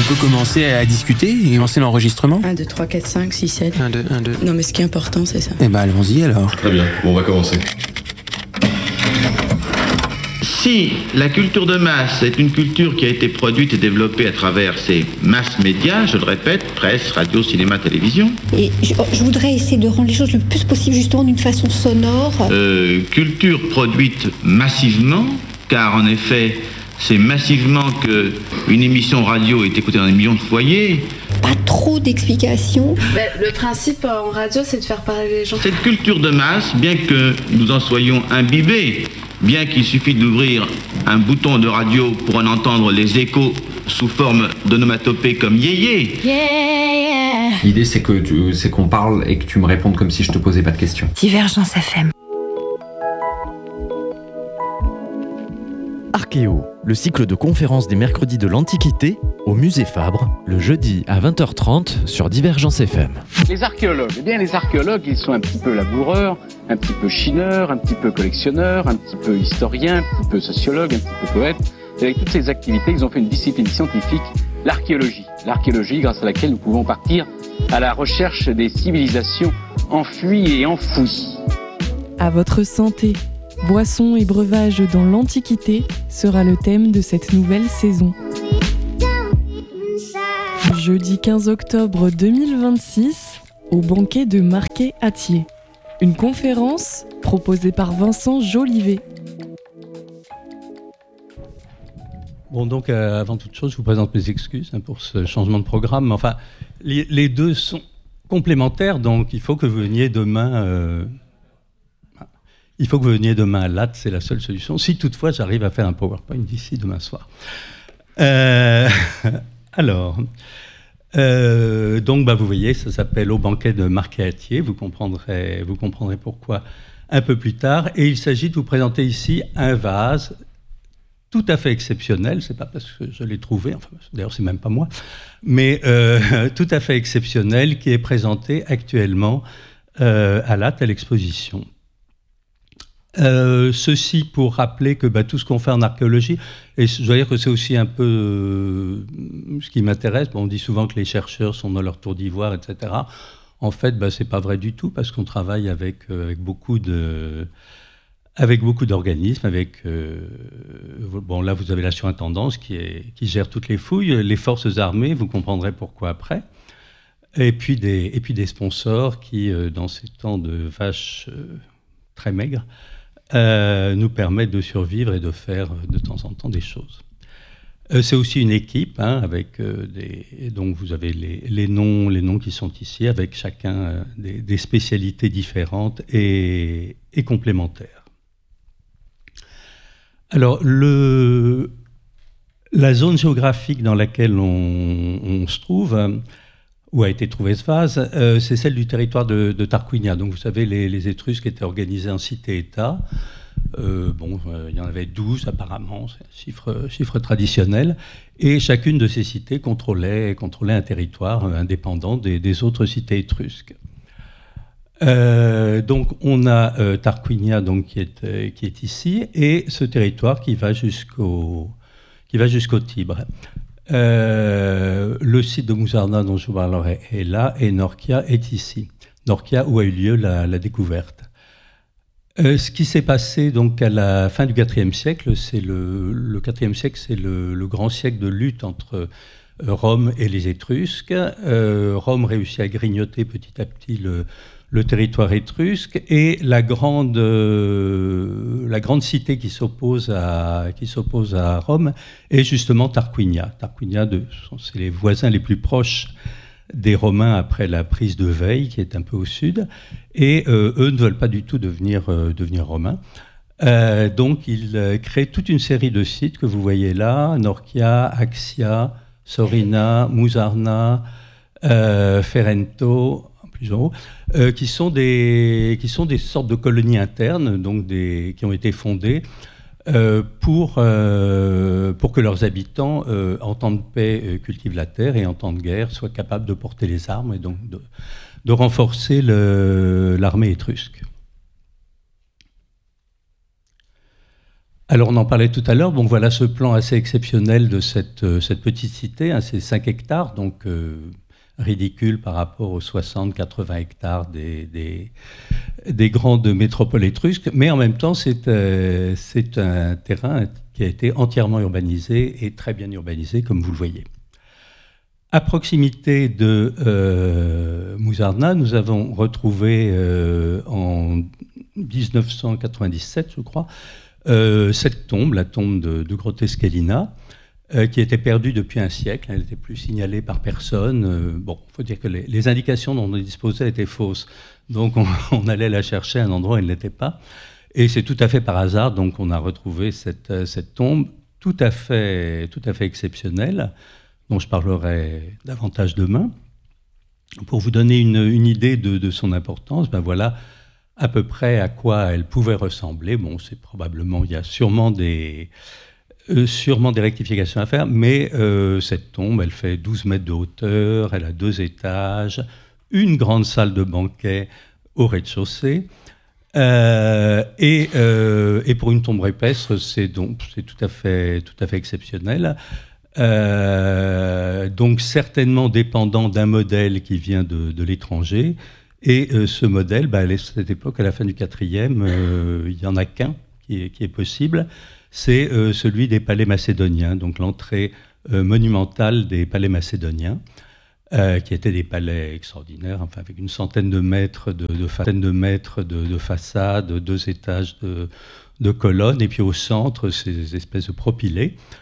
peut commencer à discuter et lancer l'enregistrement. 1, 2, 3, 4, 5, 6, 7. 1, 2, 1, 2. Non, mais ce qui est important, c'est ça. Eh ben, allons-y alors. Très bien, bon, on va commencer. Si la culture de masse est une culture qui a été produite et développée à travers ces masses médias, je le répète, presse, radio, cinéma, télévision. Et je voudrais essayer de rendre les choses le plus possible justement d'une façon sonore. Culture produite massivement, car en effet, c'est massivement qu'une émission radio est écoutée dans des millions de foyers. Pas trop d'explications. Le principe en radio, c'est de faire parler les gens. Cette culture de masse, bien que nous en soyons imbibés, bien qu'il suffit d'ouvrir un bouton de radio pour en entendre les échos sous forme d'onomatopée comme yéyé. Yeah. L'idée c'est qu'on parle et que tu me répondes comme si je te posais pas de questions. Divergence FM. Archéo, le cycle de conférences des mercredis de l'Antiquité au musée Fabre, le jeudi à 20h30 sur Divergence FM. Les archéologues, les archéologues, ils sont un petit peu laboureurs, un petit peu chineurs, un petit peu collectionneurs, un petit peu historiens, un petit peu sociologues, un petit peu poètes. Et avec toutes ces activités, ils ont fait une discipline scientifique, l'archéologie. L'archéologie grâce à laquelle nous pouvons partir à la recherche des civilisations enfuies et enfouies. À votre santé. Boissons et breuvages dans l'Antiquité sera le thème de cette nouvelle saison. Jeudi 15 octobre 2026, au banquet de Marquet-Attier. Une conférence proposée par Vincent Jolivet. Bon, donc, avant toute chose, je vous présente mes excuses pour ce changement de programme. Mais enfin, les deux sont complémentaires, donc il faut que vous veniez demain... Il faut que vous veniez demain à Latte, c'est la seule solution. Si toutefois j'arrive à faire un PowerPoint d'ici demain soir. Donc vous voyez, ça s'appelle Au banquet de Marquet-Attier. Vous comprendrez pourquoi un peu plus tard. Et il s'agit de vous présenter ici un vase tout à fait exceptionnel. C'est pas parce que je l'ai trouvé, enfin d'ailleurs c'est même pas moi, mais tout à fait exceptionnel qui est présenté actuellement à Latte à l'exposition. Ceci pour rappeler que tout ce qu'on fait en archéologie, et je dois dire que c'est aussi un peu ce qui m'intéresse, on dit souvent que les chercheurs sont dans leur tour d'ivoire, etc. En fait, c'est pas vrai du tout, parce qu'on travaille avec beaucoup d'organismes, là vous avez la surintendance qui gère toutes les fouilles, les forces armées, vous comprendrez pourquoi après, et puis des sponsors qui, dans ces temps de vaches très maigres, nous permettent de survivre et de faire de temps en temps des choses. C'est aussi une équipe, avec donc vous avez les noms qui sont ici, avec chacun des spécialités différentes et complémentaires. Alors, la zone géographique dans laquelle on se trouve, où a été trouvé ce vase, c'est celle du territoire de Tarquinia. Donc vous savez, les Étrusques étaient organisés en cités-États. Il y en avait 12 apparemment, c'est un chiffre traditionnel. Et chacune de ces cités contrôlait un territoire indépendant des autres cités étrusques. Donc on a Tarquinia qui est ici, et ce territoire qui va jusqu'au Tibre. Le site de Mouzarna dont je vous parlerai est là, et Norcia est ici. Norcia où a eu lieu la découverte. Ce qui s'est passé donc à la fin du IVe siècle, c'est le IVe siècle, c'est le grand siècle de lutte entre Rome et les Étrusques. Rome réussit à grignoter petit à petit le territoire étrusque, et la grande cité qui s'oppose à Rome est justement Tarquinia. Tarquinia, c'est les voisins les plus proches des Romains après la prise de Veille, qui est un peu au sud, et eux ne veulent pas du tout devenir romains. Donc ils créent toute une série de sites que vous voyez là, Norcia, Axia, Sorina, Mouzarna, Ferento, plus en haut, qui sont des sortes de colonies internes, donc qui ont été fondées pour que leurs habitants, en temps de paix, cultivent la terre, et en temps de guerre, soient capables de porter les armes, et donc de renforcer l'armée étrusque. Alors on en parlait tout à l'heure, bon voilà ce plan assez exceptionnel de cette petite cité, hein, c'est 5 hectares, donc ridicule par rapport aux 60-80 hectares des grandes métropoles étrusques, mais en même temps c'est un terrain qui a été entièrement urbanisé et très bien urbanisé comme vous le voyez. À proximité de Mouzardna, nous avons retrouvé en 1997 je crois, cette tombe, la tombe de Grotesquellina, qui était perdue depuis un siècle. Elle n'était plus signalée par personne. Bon, il faut dire que les indications dont on disposait étaient fausses. Donc on allait la chercher à un endroit où elle n'était pas. Et c'est tout à fait par hasard, donc on a retrouvé cette tombe tout à fait exceptionnelle, dont je parlerai davantage demain. Pour vous donner une idée de son importance, ben voilà à peu près à quoi elle pouvait ressembler. Bon, c'est probablement, il y a sûrement des rectifications à faire, mais cette tombe, elle fait 12 mètres de hauteur, elle a 2 étages, une grande salle de banquet au rez-de-chaussée, et pour une tombe rupestre, c'est tout à fait exceptionnel. Donc certainement dépendant d'un modèle qui vient de l'étranger, et ce modèle, à cette époque, à la fin du IVe, il n'y en a qu'un qui est possible, c'est celui des palais macédoniens, donc l'entrée monumentale des palais macédoniens, qui étaient des palais extraordinaires, enfin, avec une centaine de mètres de façade, 2 étages de colonnes, et puis au centre, ces espèces de propylées.